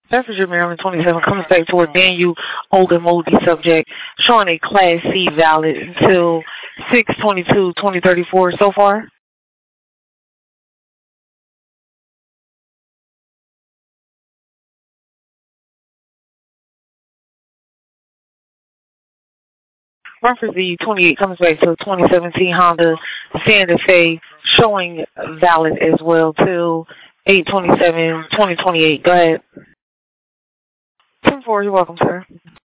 Staffordshire, Maryland 27 comes back to a Daniel Ogunmodi subject showing a Class C valid until 6/22/2034 so far. Run for Z 28 comes back to a 2017 Honda Santa Fe showing valid as well till 8/27/2028. Go ahead. 10-4, you're welcome, sir.